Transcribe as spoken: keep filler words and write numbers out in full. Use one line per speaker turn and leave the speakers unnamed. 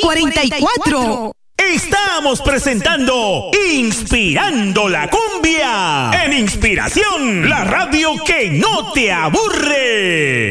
cuarenta y cuatro.
Estamos presentando Inspirando la Cumbia en Inspiración, la radio que no te aburre.